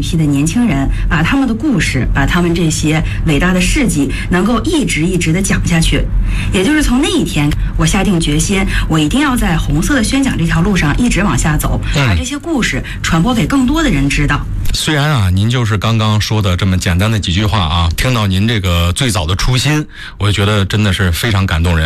批的年轻人，把他们的故事，把他们这些伟大的事迹，能够一直的讲下去。也就是从那一天，我下定决心，我一定要在红色的宣讲这条路上一直往下走，把这些故事传播给更多的人知道。 虽然啊，您就是刚刚说的这么简单的几句话啊，听到您这个最早的初心，我觉得真的是非常感动人。